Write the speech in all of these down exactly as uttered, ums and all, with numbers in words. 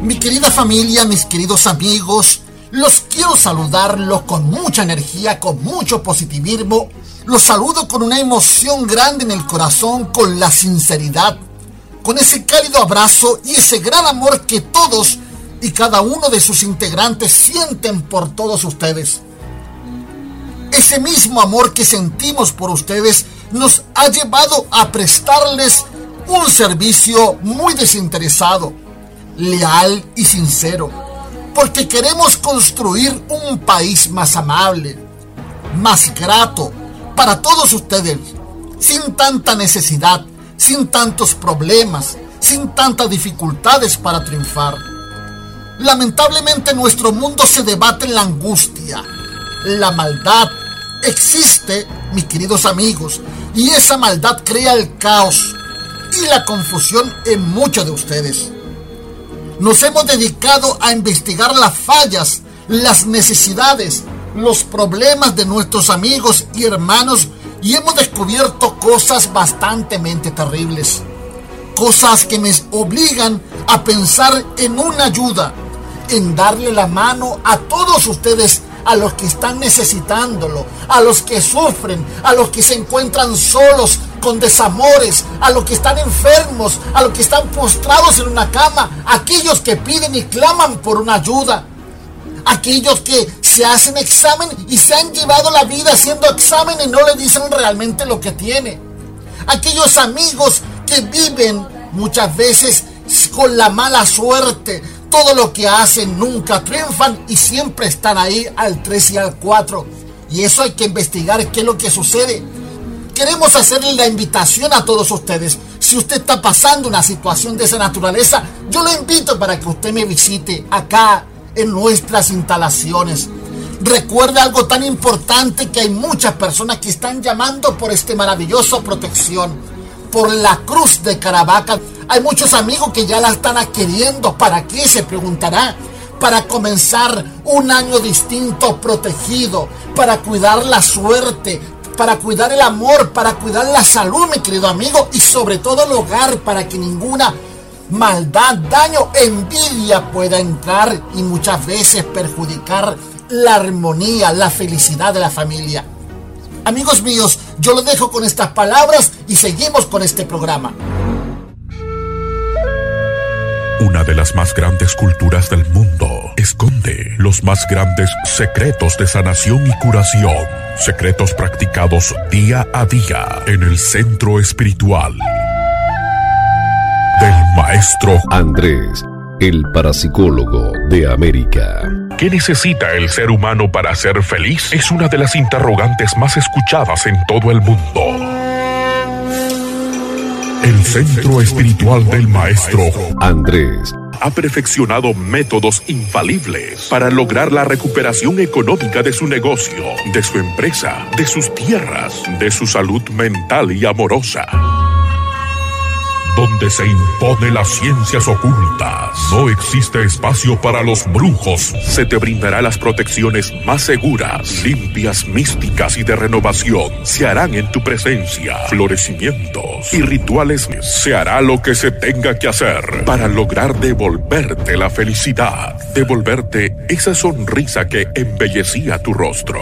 Mi querida familia, mis queridos amigos, los quiero saludarlos con mucha energía, con mucho positivismo. Los saludo con una emoción grande en el corazón, con la sinceridad, con ese cálido abrazo y ese gran amor que todos y cada uno de sus integrantes sienten por todos ustedes. Ese mismo amor que sentimos por ustedes nos ha llevado a prestarles un servicio muy desinteresado, leal y sincero, porque queremos construir un país más amable, más grato para todos ustedes, sin tanta necesidad, sin tantos problemas, sin tantas dificultades para triunfar. Lamentablemente nuestro mundo se debate en la angustia, la maldad existe, mis queridos amigos, y esa maldad crea el caos y la confusión en muchos de ustedes. Nos hemos dedicado a investigar las fallas, las necesidades, los problemas de nuestros amigos y hermanos y hemos descubierto cosas bastante terribles. Cosas que me obligan a pensar en una ayuda, en darle la mano a todos ustedes, a los que están necesitándolo, a los que sufren, a los que se encuentran solos, con desamores, a los que están enfermos, a los que están postrados en una cama, aquellos que piden y claman por una ayuda, aquellos que se hacen examen y se han llevado la vida haciendo examen y no le dicen realmente lo que tiene, aquellos amigos que viven muchas veces con la mala suerte. Todo lo que hacen nunca triunfan y siempre están ahí al tres y al cuatro. Y eso hay que investigar qué es lo que sucede. Queremos hacerle la invitación a todos ustedes. Si usted está pasando una situación de esa naturaleza, yo lo invito para que usted me visite acá en nuestras instalaciones. Recuerde algo tan importante, que hay muchas personas que están llamando por este maravilloso protección, por la cruz de Caravaca. Hay muchos amigos que ya la están adquiriendo. ¿Para qué? Se preguntará. Para comenzar un año distinto, protegido, para cuidar la suerte, para cuidar el amor, para cuidar la salud, mi querido amigo, y sobre todo el hogar, para que ninguna maldad, daño, envidia pueda entrar y muchas veces perjudicar la armonía, la felicidad de la familia. Amigos míos, yo lo dejo con estas palabras y seguimos con este programa. Una de las más grandes culturas del mundo esconde los más grandes secretos de sanación y curación. Secretos practicados día a día en el centro espiritual del maestro Andrés, el parapsicólogo de América. ¿Qué necesita el ser humano para ser feliz? Es una de las interrogantes más escuchadas en todo el mundo. El centro espiritual del maestro Andrés ha perfeccionado métodos infalibles para lograr la recuperación económica de su negocio, de su empresa, de sus tierras, de su salud mental y amorosa. Donde se impone las ciencias ocultas, no existe espacio para los brujos. Se te brindará las protecciones más seguras, limpias, místicas y de renovación. Se harán en tu presencia florecimientos y rituales. Se hará lo que se tenga que hacer para lograr devolverte la felicidad, devolverte esa sonrisa que embellecía tu rostro.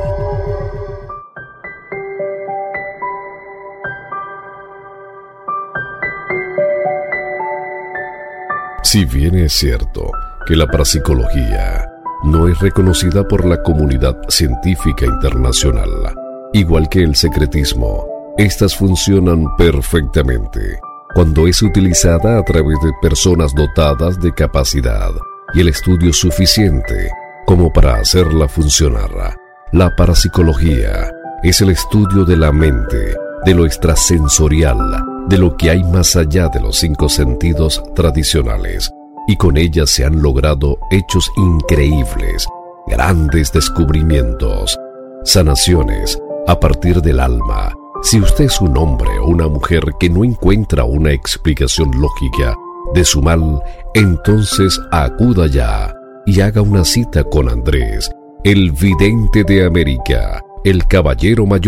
Si bien es cierto que la parapsicología no es reconocida por la comunidad científica internacional, igual que el secretismo, estas funcionan perfectamente cuando es utilizada a través de personas dotadas de capacidad y el estudio suficiente como para hacerla funcionar. La parapsicología es el estudio de la mente, de lo extrasensorial, de lo que hay más allá de los cinco sentidos tradicionales, y con ella se han logrado hechos increíbles, grandes descubrimientos, sanaciones a partir del alma. Si usted es un hombre o una mujer que no encuentra una explicación lógica de su mal, entonces acuda ya y haga una cita con Andrés, el vidente de América, el caballero mayor